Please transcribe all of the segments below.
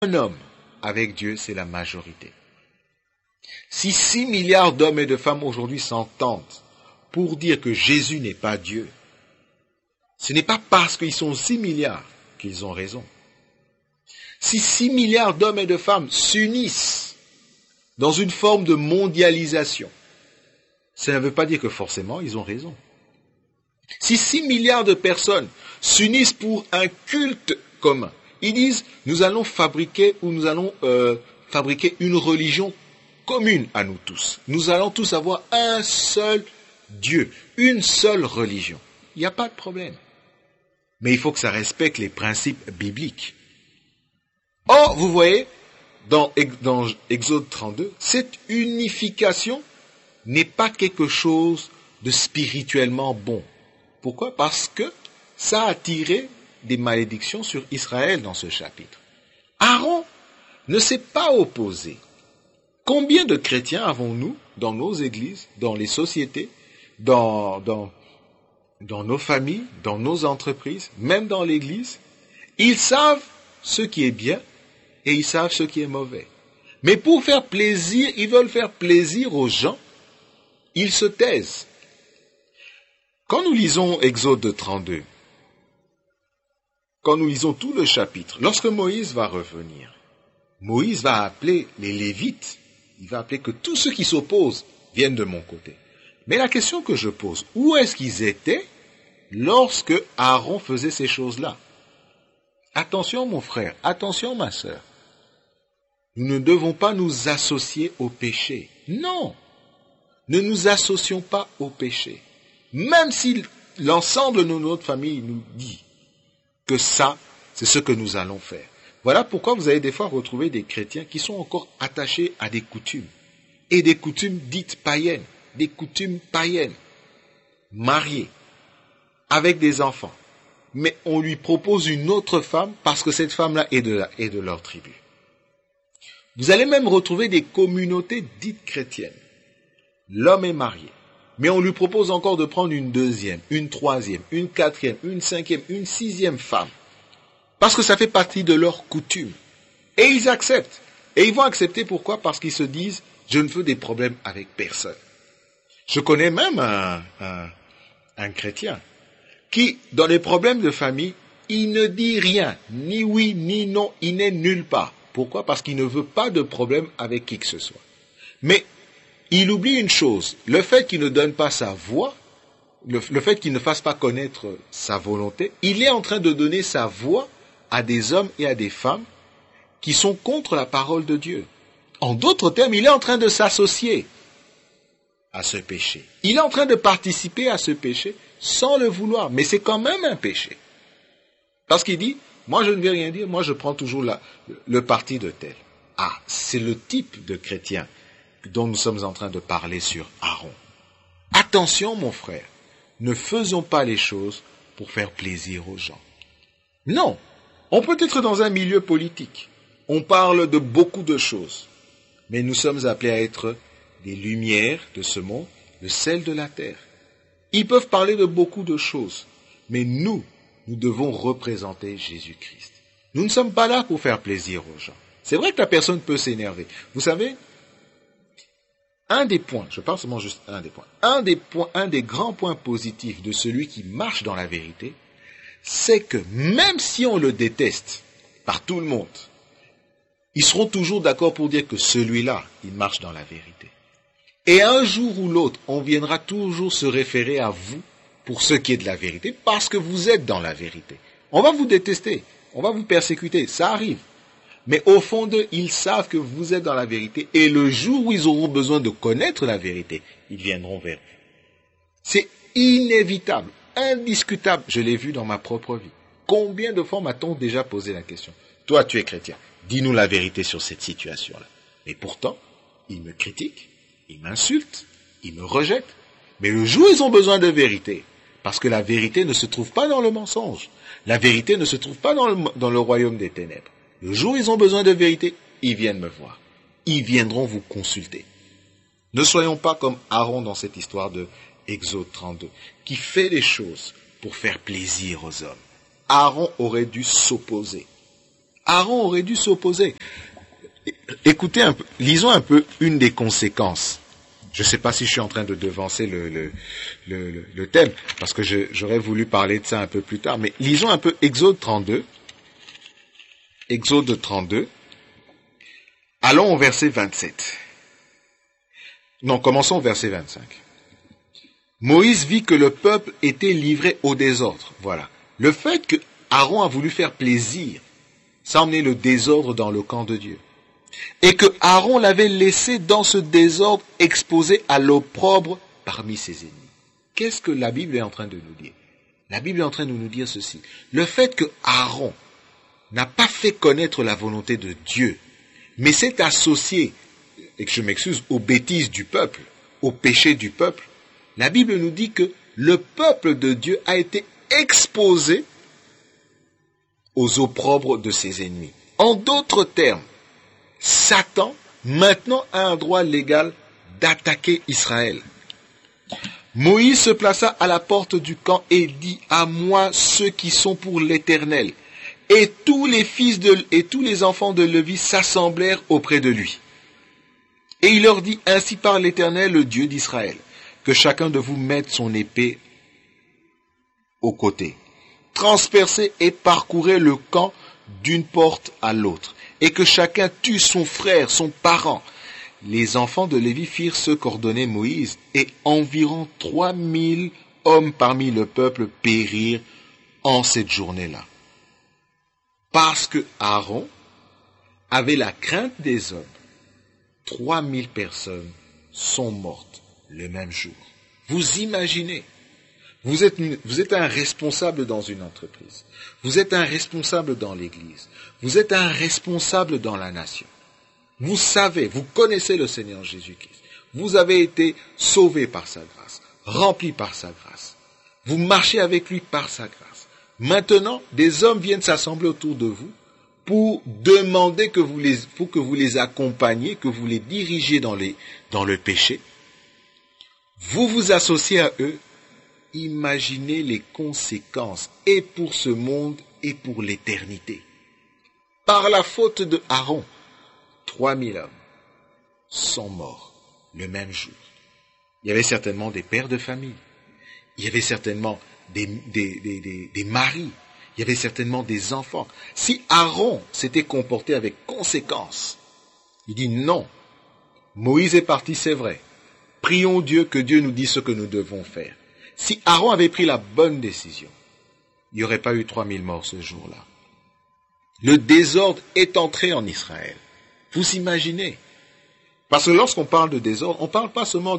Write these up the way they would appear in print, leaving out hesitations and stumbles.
Un homme avec Dieu, c'est la majorité. Si 6 milliards d'hommes et de femmes aujourd'hui s'entendent pour dire que Jésus n'est pas Dieu, ce n'est pas parce qu'ils sont 6 milliards qu'ils ont raison. Si 6 milliards d'hommes et de femmes s'unissent dans une forme de mondialisation, ça ne veut pas dire que forcément ils ont raison. Si 6 milliards de personnes s'unissent pour un culte commun, ils disent nous allons fabriquer fabriquer une religion commune à nous tous. Nous allons tous avoir un seul Dieu, une seule religion. Il n'y a pas de problème. Mais il faut que ça respecte les principes bibliques. Or, vous voyez, dans Exode 32, cette unification n'est pas quelque chose de spirituellement bon. Pourquoi? Parce que ça a attiré des malédictions sur Israël dans ce chapitre. Aaron ne s'est pas opposé. Combien de chrétiens avons-nous dans nos églises, dans les sociétés, dans nos familles, dans nos entreprises, même dans l'église? Ils savent ce qui est bien et ils savent ce qui est mauvais. Mais pour faire plaisir, ils veulent faire plaisir aux gens, ils se taisent. Quand nous lisons Exode 32, quand nous lisons tout le chapitre, lorsque Moïse va revenir, Moïse va appeler les Lévites, il va appeler que tous ceux qui s'opposent viennent de mon côté. Mais la question que je pose, où est-ce qu'ils étaient lorsque Aaron faisait ces choses-là? Attention mon frère, attention ma sœur. Nous ne devons pas nous associer au péché. Non, ne nous associons pas au péché. Même si l'ensemble de notre famille nous dit que ça, c'est ce que nous allons faire. Voilà pourquoi vous allez des fois retrouver des chrétiens qui sont encore attachés à des coutumes. Et des coutumes dites païennes, des coutumes païennes, mariées, avec des enfants. Mais on lui propose une autre femme parce que cette femme-là est de leur tribu. Vous allez même retrouver des communautés dites chrétiennes. L'homme est marié, mais on lui propose encore de prendre une deuxième, une troisième, une quatrième, une cinquième, une sixième femme. Parce que ça fait partie de leur coutume. Et ils acceptent. Et ils vont accepter pourquoi? Parce qu'ils se disent, je ne veux des problèmes avec personne. Je connais même un chrétien qui, dans les problèmes de famille, il ne dit rien, ni oui, ni non, il n'est nulle part. Pourquoi? Parce qu'il ne veut pas de problème avec qui que ce soit. Mais il oublie une chose, le fait qu'il ne donne pas sa voix, le fait qu'il ne fasse pas connaître sa volonté, il est en train de donner sa voix à des hommes et à des femmes qui sont contre la parole de Dieu. En d'autres termes, il est en train de s'associer à ce péché. Il est en train de participer à ce péché sans le vouloir, mais c'est quand même un péché. Parce qu'il dit, moi je ne vais rien dire, moi je prends toujours le parti de tel. Ah, c'est le type de chrétien dont nous sommes en train de parler sur Aaron. Attention mon frère, ne faisons pas les choses pour faire plaisir aux gens. Non, on peut être dans un milieu politique, on parle de beaucoup de choses, mais nous sommes appelés à être des lumières de ce monde, le sel de la terre. Ils peuvent parler de beaucoup de choses, mais nous devons représenter Jésus-Christ. Nous ne sommes pas là pour faire plaisir aux gens. C'est vrai que la personne peut s'énerver. Vous savez, un des points, je parle seulement juste un des grands points positifs de celui qui marche dans la vérité, c'est que même si on le déteste par tout le monde, ils seront toujours d'accord pour dire que celui-là, il marche dans la vérité. Et un jour ou l'autre, on viendra toujours se référer à vous pour ce qui est de la vérité, parce que vous êtes dans la vérité. On va vous détester, on va vous persécuter, ça arrive. Mais au fond d'eux, ils savent que vous êtes dans la vérité, et le jour où ils auront besoin de connaître la vérité, ils viendront vers vous. C'est inévitable, indiscutable, je l'ai vu dans ma propre vie. Combien de fois m'a-t-on déjà posé la question? Toi, tu es chrétien, dis-nous la vérité sur cette situation-là. Mais pourtant, ils me critiquent, ils m'insultent, ils me rejettent. Mais le jour où ils ont besoin de vérité, parce que la vérité ne se trouve pas dans le mensonge, la vérité ne se trouve pas dans le royaume des ténèbres. Le jour où ils ont besoin de vérité, ils viennent me voir. Ils viendront vous consulter. Ne soyons pas comme Aaron dans cette histoire de Exode 32, qui fait les choses pour faire plaisir aux hommes. Aaron aurait dû s'opposer. Aaron aurait dû s'opposer. Écoutez un peu, lisons un peu une des conséquences. Je ne sais pas si je suis en train de devancer le thème, parce que j'aurais voulu parler de ça un peu plus tard, mais lisons un peu Exode 32. Exode 32. Allons au verset 27. Non, commençons au verset 25. Moïse vit que le peuple était livré au désordre. Voilà. Le fait que Aaron a voulu faire plaisir, ça a emmené le désordre dans le camp de Dieu. Et que Aaron l'avait laissé dans ce désordre exposé à l'opprobre parmi ses ennemis. Qu'est-ce que la Bible est en train de nous dire? La Bible est en train de nous dire ceci. Le fait que Aaron n'a pas fait connaître la volonté de Dieu, mais s'est associé, et que je m'excuse, aux bêtises du peuple, aux péchés du peuple, la Bible nous dit que le peuple de Dieu a été exposé aux opprobres de ses ennemis. En d'autres termes, Satan, maintenant, a un droit légal d'attaquer Israël. Moïse se plaça à la porte du camp et dit: à moi ceux qui sont pour l'Éternel. Et tous les enfants de Lévi s'assemblèrent auprès de lui. Et il leur dit: ainsi parle l'Éternel, le Dieu d'Israël, que chacun de vous mette son épée au côté. Transpercez et parcourez le camp d'une porte à l'autre, et que chacun tue son frère, son parent. Les enfants de Lévi firent ce qu'ordonnait Moïse, et environ 3000 hommes parmi le peuple périrent en cette journée-là. Parce que Aaron avait la crainte des hommes, 3000 personnes sont mortes le même jour. Vous imaginez, vous êtes un responsable dans une entreprise, vous êtes un responsable dans l'église, vous êtes un responsable dans la nation. Vous savez, vous connaissez le Seigneur Jésus-Christ, vous avez été sauvé par sa grâce, rempli par sa grâce, vous marchez avec lui par sa grâce. Maintenant, des hommes viennent s'assembler autour de vous pour demander que vous les accompagniez, que vous les dirigiez dans le péché. Vous vous associez à eux. Imaginez les conséquences, et pour ce monde, et pour l'éternité. Par la faute de Aaron, 3000 hommes sont morts le même jour. Il y avait certainement des pères de famille. Il y avait certainement des maris. Il y avait certainement des enfants. Si Aaron s'était comporté avec conséquence, il dit non. Moïse est parti, c'est vrai. Prions Dieu que Dieu nous dise ce que nous devons faire. Si Aaron avait pris la bonne décision, il n'y aurait pas eu 3000 morts ce jour-là. Le désordre est entré en Israël. Vous imaginez? Parce que lorsqu'on parle de désordre, on ne parle pas seulement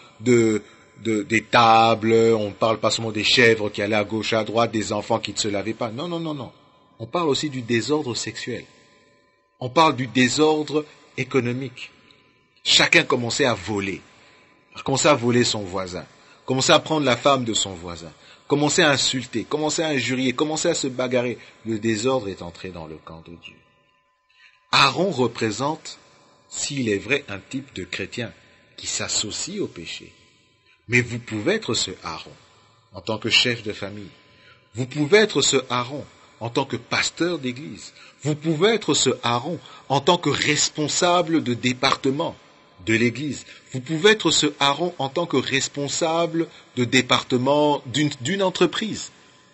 des tables, on ne parle pas seulement des chèvres qui allaient à gauche, à droite, des enfants qui ne se lavaient pas. Non, non, non, non. On parle aussi du désordre sexuel. On parle du désordre économique. Chacun commençait à voler. Commençait à voler son voisin. Commençait à prendre la femme de son voisin. Commençait à insulter, commençait à injurier, commençait à se bagarrer. Le désordre est entré dans le camp de Dieu. Aaron représente, s'il est vrai, un type de chrétien qui s'associe au péché. Mais vous pouvez être ce Aaron en tant que chef de famille. Vous pouvez être ce Aaron en tant que pasteur d'église. Vous pouvez être ce Aaron en tant que responsable de département de l'église. Vous pouvez être ce Aaron en tant que responsable de département d'une entreprise.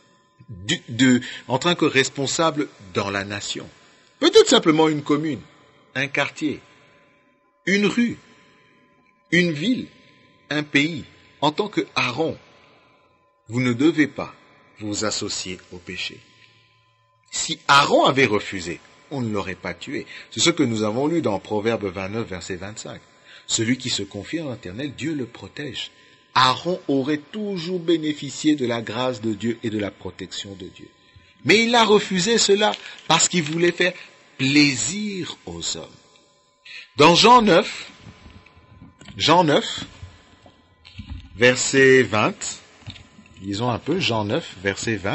En tant que responsable dans la nation. Peut-être simplement une commune, un quartier, une rue, une ville, un pays. En tant que Aaron, vous ne devez pas vous associer au péché. Si Aaron avait refusé, on ne l'aurait pas tué. C'est ce que nous avons lu dans Proverbe 29, verset 25. Celui qui se confie en l'Éternel, Dieu le protège. Aaron aurait toujours bénéficié de la grâce de Dieu et de la protection de Dieu. Mais il a refusé cela parce qu'il voulait faire plaisir aux hommes. Dans Jean 9, verset 20, lisons un peu, Jean 9, verset 20.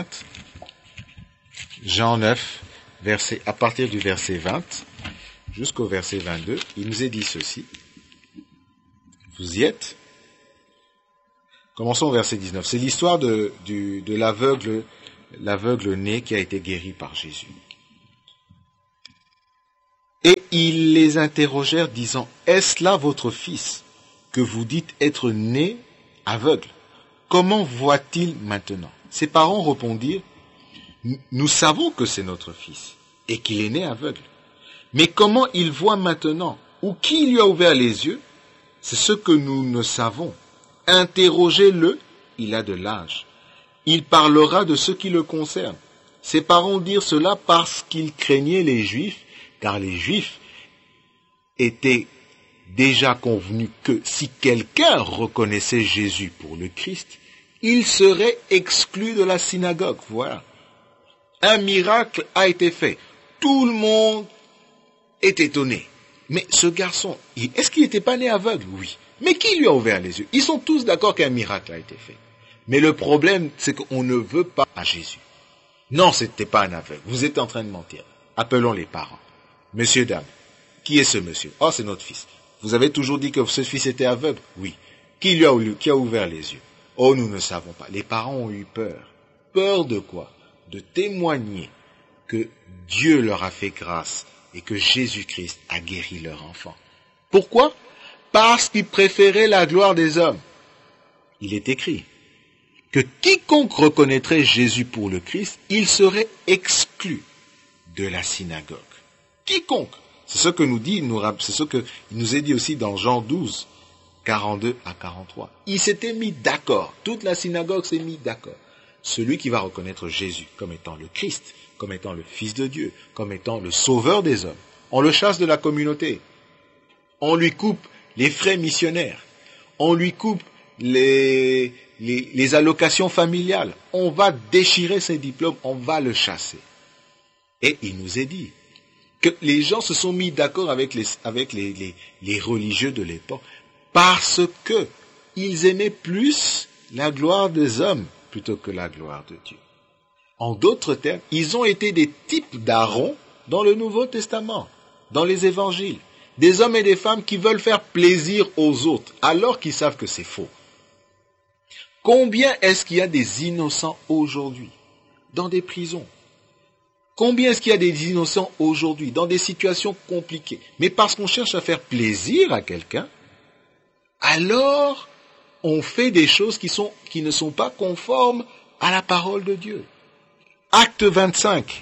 Jean 9, à partir du verset 20 jusqu'au verset 22, il nous est dit ceci. Vous y êtes? Commençons au verset 19. C'est l'histoire de l'aveugle né qui a été guéri par Jésus. Et ils les interrogèrent, disant, « Est-ce là votre fils, que vous dites être né aveugle? Comment voit-il maintenant ?» Ses parents répondirent, « Nous savons que c'est notre fils, et qu'il est né aveugle. Mais comment il voit maintenant, ou qui lui a ouvert les yeux? C'est ce que nous ne savons. Interrogez-le, il a de l'âge. Il parlera de ce qui le concerne. » Ses parents dirent cela parce qu'ils craignaient les Juifs, car les Juifs étaient déjà convenus que si quelqu'un reconnaissait Jésus pour le Christ, il serait exclu de la synagogue. Voilà. Un miracle a été fait. Tout le monde est étonné. Mais ce garçon, est-ce qu'il n'était pas né aveugle? Oui. Mais qui lui a ouvert les yeux? Ils sont tous d'accord qu'un miracle a été fait. Mais le problème, c'est qu'on ne veut pas à Jésus. Non, ce n'était pas un aveugle. Vous êtes en train de mentir. Appelons les parents. Monsieur, dame, qui est ce monsieur? Oh, c'est notre fils. Vous avez toujours dit que ce fils était aveugle? Oui. Qui a ouvert les yeux? Oh, nous ne savons pas. Les parents ont eu peur. Peur de quoi? De témoigner que Dieu leur a fait grâce et que Jésus-Christ a guéri leur enfant. Pourquoi? Parce qu'ils préféraient la gloire des hommes. Il est écrit que quiconque reconnaîtrait Jésus pour le Christ, il serait exclu de la synagogue. Quiconque. C'est ce que c'est ce qu'il nous est dit aussi dans Jean 12, 42 à 43. Ils s'étaient mis d'accord. Toute la synagogue s'est mis d'accord. Celui qui va reconnaître Jésus comme étant le Christ, comme étant le Fils de Dieu, comme étant le Sauveur des hommes, on le chasse de la communauté. On lui coupe les frais missionnaires. On lui coupe les allocations familiales. On va déchirer ses diplômes, on va le chasser. Et il nous est dit que les gens se sont mis d'accord avec les religieux de l'époque parce que ils aimaient plus la gloire des hommes plutôt que la gloire de Dieu. En d'autres termes, ils ont été des types d'Aaron dans le Nouveau Testament, dans les évangiles. Des hommes et des femmes qui veulent faire plaisir aux autres alors qu'ils savent que c'est faux. Combien est-ce qu'il y a des innocents aujourd'hui dans des prisons? Combien est-ce qu'il y a des innocents aujourd'hui dans des situations compliquées? Mais parce qu'on cherche à faire plaisir à quelqu'un, alors on fait des choses qui ne sont pas conformes à la parole de Dieu. Acte 25,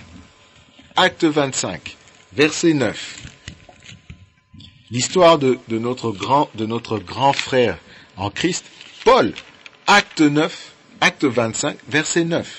verset 9. L'histoire de notre grand frère en Christ, Paul, acte 25, verset 9.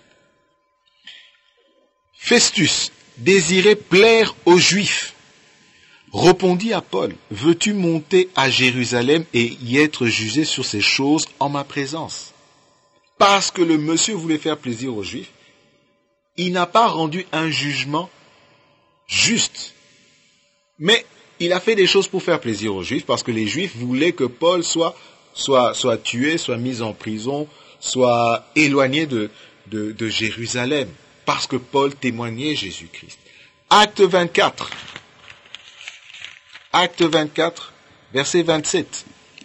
Festus désirait plaire aux Juifs. Répondit à Paul, « Veux-tu monter à Jérusalem et y être jugé sur ces choses en ma présence ?» Parce que le monsieur voulait faire plaisir aux Juifs, il n'a pas rendu un jugement juste. Mais il a fait des choses pour faire plaisir aux Juifs, parce que les Juifs voulaient que Paul soit tué, soit mis en prison, soit éloigné de Jérusalem, parce que Paul témoignait Jésus-Christ. Acte 24, verset 27.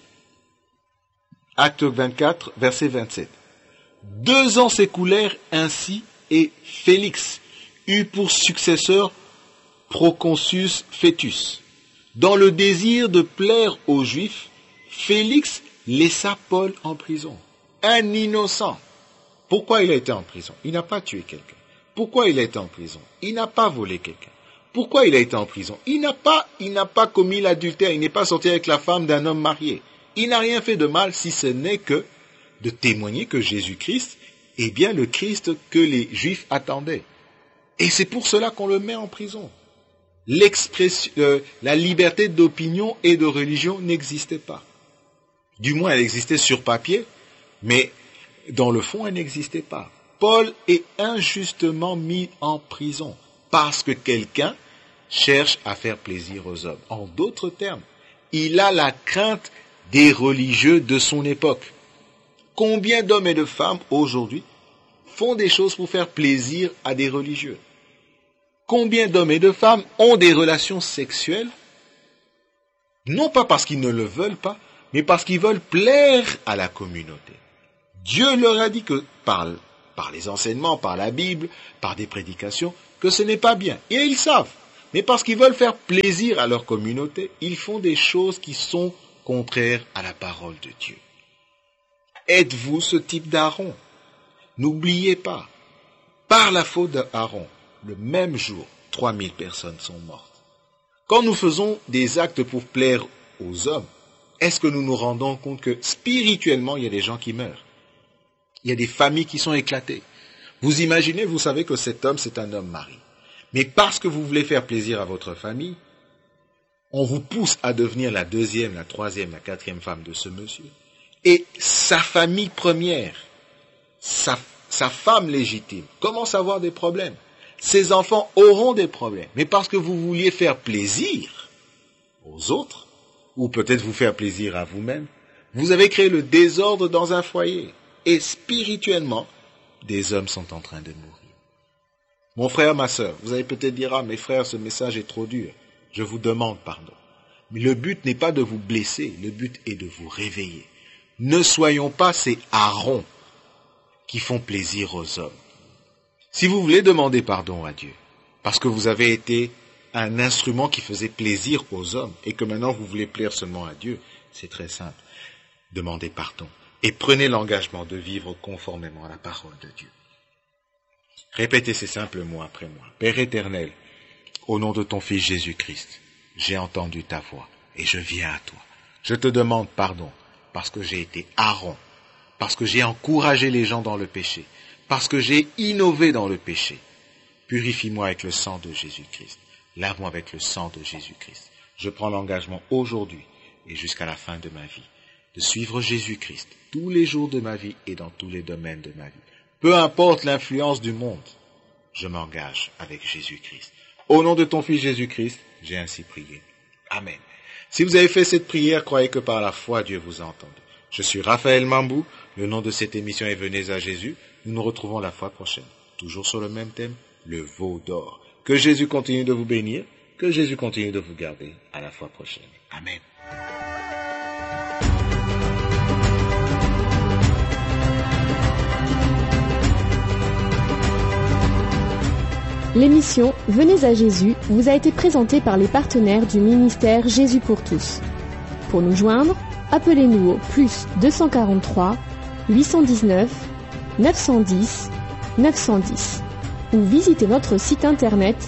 Acte 24, verset 27. 2 ans s'écoulèrent ainsi, et Félix eut pour successeur Proconsus Fétus. Dans le désir de plaire aux Juifs, Félix laissa Paul en prison. Un innocent. Pourquoi il a été en prison? Il n'a pas tué quelqu'un. Pourquoi il a été en prison? Il n'a pas volé quelqu'un. Pourquoi il a été en prison? Il n'a pas commis l'adultère. Il n'est pas sorti avec la femme d'un homme marié. Il n'a rien fait de mal, si ce n'est que de témoigner que Jésus-Christ est bien le Christ que les Juifs attendaient. Et c'est pour cela qu'on le met en prison. La liberté d'opinion et de religion n'existait pas. Du moins, elle existait sur papier, mais dans le fond, elle n'existait pas. Paul est injustement mis en prison parce que quelqu'un cherche à faire plaisir aux hommes. En d'autres termes, il a la crainte des religieux de son époque. Combien d'hommes et de femmes aujourd'hui font des choses pour faire plaisir à des religieux? Combien d'hommes et de femmes ont des relations sexuelles, non pas parce qu'ils ne le veulent pas, mais parce qu'ils veulent plaire à la communauté? Dieu leur a dit que par les enseignements, par la Bible, par des prédications, que ce n'est pas bien. Et ils savent. Mais parce qu'ils veulent faire plaisir à leur communauté, ils font des choses qui sont contraires à la parole de Dieu. Êtes-vous ce type d'Aaron? N'oubliez pas, par la faute d'Aaron, le même jour, 3000 personnes sont mortes. Quand nous faisons des actes pour plaire aux hommes, est-ce que nous nous rendons compte que spirituellement, il y a des gens qui meurent? Il y a des familles qui sont éclatées. Vous imaginez, vous savez que cet homme, c'est un homme marié. Mais parce que vous voulez faire plaisir à votre famille, on vous pousse à devenir la deuxième, la troisième, la quatrième femme de ce monsieur. Et sa famille première, sa femme légitime, commence à avoir des problèmes. Ses enfants auront des problèmes. Mais parce que vous vouliez faire plaisir aux autres, ou peut-être vous faire plaisir à vous-même, vous avez créé le désordre dans un foyer. Et spirituellement, des hommes sont en train de mourir. Mon frère, ma sœur, vous allez peut-être dire, ah, mes frères, ce message est trop dur. Je vous demande pardon. Mais le but n'est pas de vous blesser, le but est de vous réveiller. Ne soyons pas ces Aaron qui font plaisir aux hommes. Si vous voulez demander pardon à Dieu, parce que vous avez été un instrument qui faisait plaisir aux hommes, et que maintenant vous voulez plaire seulement à Dieu, c'est très simple. Demandez pardon, et prenez l'engagement de vivre conformément à la parole de Dieu. Répétez ces simples mots après moi. Père éternel, au nom de ton Fils Jésus-Christ, j'ai entendu ta voix, et je viens à toi. Je te demande pardon, parce que j'ai été Aaron, parce que j'ai encouragé les gens dans le péché, parce que j'ai innové dans le péché. Purifie-moi avec le sang de Jésus-Christ. Lave-moi avec le sang de Jésus-Christ. Je prends l'engagement aujourd'hui et jusqu'à la fin de ma vie de suivre Jésus-Christ tous les jours de ma vie et dans tous les domaines de ma vie. Peu importe l'influence du monde, je m'engage avec Jésus-Christ. Au nom de ton Fils Jésus-Christ, j'ai ainsi prié. Amen. Si vous avez fait cette prière, croyez que par la foi, Dieu vous a entendu. Je suis Raphaël Mambou. Le nom de cette émission est Venez à Jésus. Nous nous retrouvons la fois prochaine. Toujours sur le même thème, le veau d'or. Que Jésus continue de vous bénir. Que Jésus continue de vous garder. À la fois prochaine. Amen. L'émission Venez à Jésus vous a été présentée par les partenaires du ministère Jésus pour tous. Pour nous joindre, appelez-nous au +243 819 910 910 ou visitez notre site internet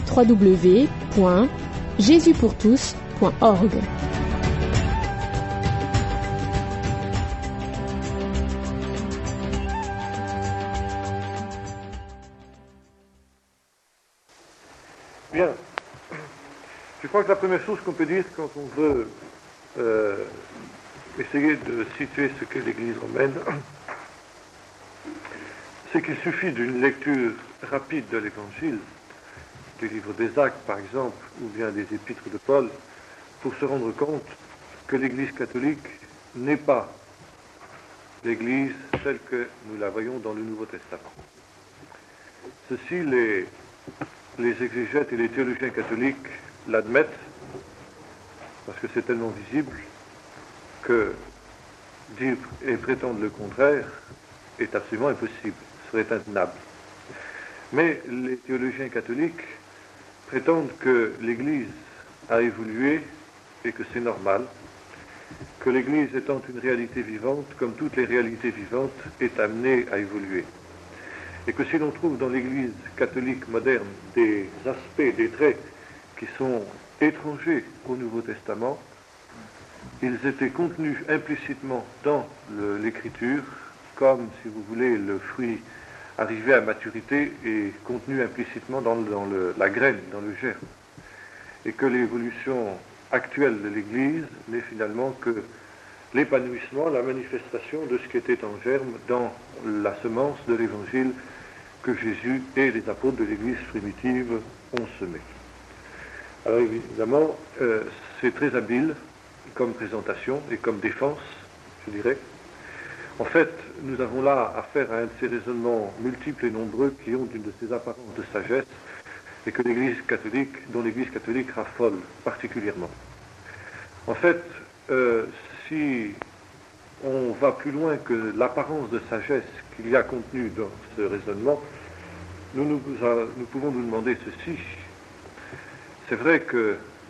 www.jesuspourtous.org. Bien. Je crois que la première chose qu'on peut dire quand on veut essayer de situer ce qu'est l'Église romaine, c'est qu'il suffit d'une lecture rapide de l'Évangile, du livre des Actes par exemple, ou bien des épîtres de Paul, pour se rendre compte que l'Église catholique n'est pas l'Église telle que nous la voyons dans le Nouveau Testament. Ceci, les exégètes et les théologiens catholiques l'admettent, parce que c'est tellement visible que dire et prétendre le contraire est absolument impossible, serait intenable. Mais les théologiens catholiques prétendent que l'Église a évolué et que c'est normal, que l'Église étant une réalité vivante, comme toutes les réalités vivantes, est amenée à évoluer. Et que si l'on trouve dans l'Église catholique moderne des aspects, des traits qui sont étrangers au Nouveau Testament, ils étaient contenus implicitement dans l'Écriture, comme, si vous voulez, le fruit arrivé à maturité est contenu implicitement dans la graine, dans le germe. Et que l'évolution actuelle de l'Église n'est finalement que l'épanouissement, la manifestation de ce qui était en germe dans la semence de l'Évangile que Jésus et les apôtres de l'Église primitive ont semé. Alors évidemment, c'est très habile comme présentation et comme défense, je dirais. En fait, nous avons là affaire à un de ces raisonnements multiples et nombreux qui ont une de ces apparences de sagesse et que dont l'Église catholique raffole particulièrement. En fait, si on va plus loin que l'apparence de sagesse qu'il y a contenue dans ce raisonnement, nous pouvons nous demander ceci. C'est vrai que